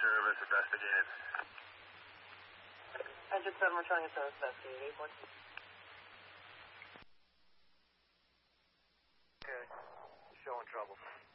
service investigated. Engine 7, returning a service investigated. 814. Okay, showing trouble.